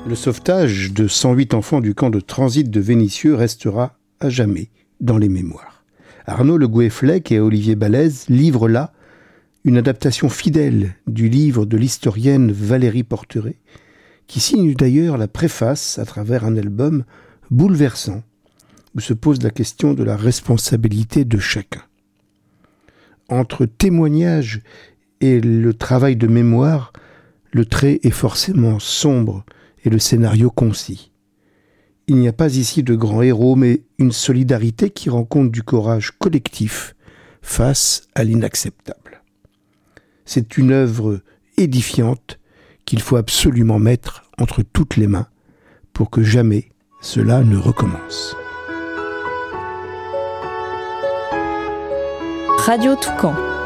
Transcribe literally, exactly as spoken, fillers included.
Le sauvetage de cent huit enfants du camp de transit de Vénissieux restera à jamais dans les mémoires. Arnaud Le Gouefflec et Olivier Balèze livrent là une adaptation fidèle du livre de l'historienne Valérie Porteret, qui signe d'ailleurs la préface à travers un album bouleversant, où se pose la question de la responsabilité de chacun. Entre témoignage et le travail de mémoire, le trait est forcément sombre et le scénario concis. Il n'y a pas ici de grands héros, mais une solidarité qui rend compte du courage collectif face à l'inacceptable. C'est une œuvre édifiante qu'il faut absolument mettre entre toutes les mains pour que jamais cela ne recommence. Radio Toucan.